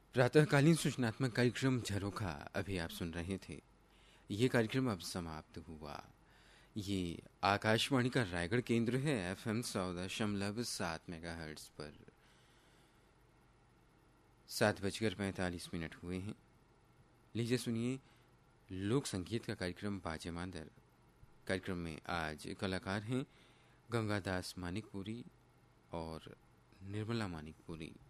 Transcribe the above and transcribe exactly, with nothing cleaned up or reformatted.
प्रातःकालीन सूचनात्मक कार्यक्रम झरोखा अभी आप सुन रहे थे। ये कार्यक्रम अब समाप्त हुआ। ये आकाशवाणी का रायगढ़ केंद्र है। एफ एम सौ दशमलव सात मेगा हर्ट्स पर सात बजकर पैंतालीस मिनट हुए हैं। लीजिए सुनिए लोक संगीत का कार्यक्रम बाजे मांदर। कार्यक्रम में आज कलाकार हैं गंगादास मानिकपुरी और निर्मला मानिकपुरी।